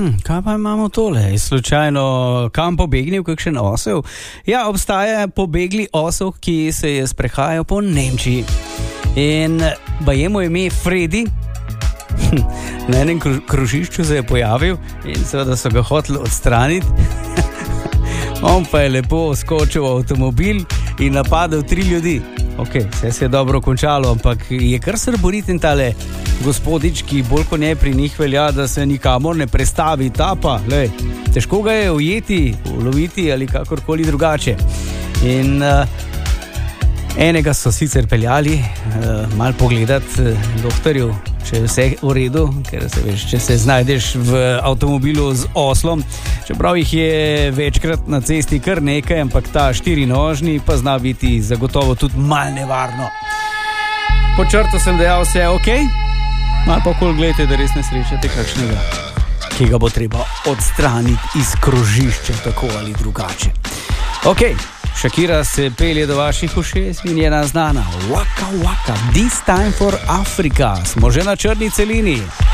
Kaj pa imamo tole? Je slučajno kam pobegnil kakšen osel? Ja, obstaja pobegli osel, ki se je sprehajal po Nemčiji. In baje mu ime Freddy. Na enem krožišču se je pojavil in seveda so ga hoteli odstraniti. On pa je lepo skočil v avtomobil in napadel 3 ljudi. Ok, vse se je dobro končalo, ampak je kar srboriten tale gospodič, ki bolj kot ne pri njih velja, da se nikamor ne prestavi, tapa. Lej, težko ga je ujeti, uloviti ali kakorkoli drugače. In enega so sicer peljali malo pogledati doktorju, če je vse v redu, ker se veš, če se znajdeš v avtomobilu z oslom, čeprav jih je večkrat na cesti kar nekaj, ampak ta 4-nožni pa zna biti zagotovo tudi malo nevarno. Po črtu sem dejal vse ok, malo pa okoli gledajte, da res ne srečate kakšnega, ki ga bo treba odstraniti iz krožišča tako ali drugače. Ok, Shakira se pelje do vaših ušes in je znana Waka Waka, this time for Africa. Smo že na črni celini.